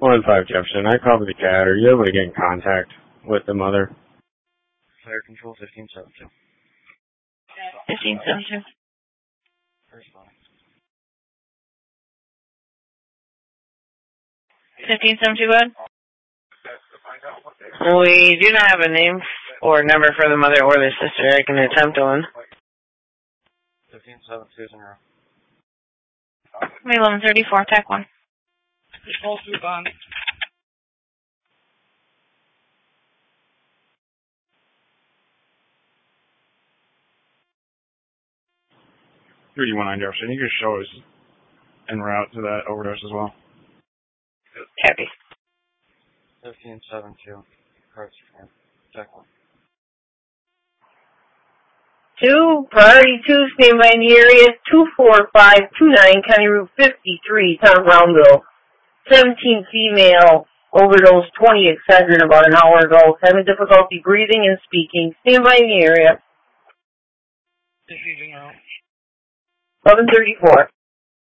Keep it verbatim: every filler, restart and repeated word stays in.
one five Jefferson. I called the cat. Are you able to get in contact with the mother? Fire control fifteen seven two. fifteen seven two. First line. fifteen seven two, bud? We do not have a name or number for the mother or the sister. I can attempt one. fifteen seven two zero. eleven thirty-four, tech one. Call two bond. three one nine Jefferson. You can show us en route to that overdose as well. Copy. fifteen seven two. Cards for check one. Two, priority two, stand by in the area, two four five two nine, County Route fifty-three, Town of Brownville. seventeen female, overdose, twenty excited about an hour ago, having difficulty breathing and speaking. Stand by in the area. Diffusing out. eleven thirty-four.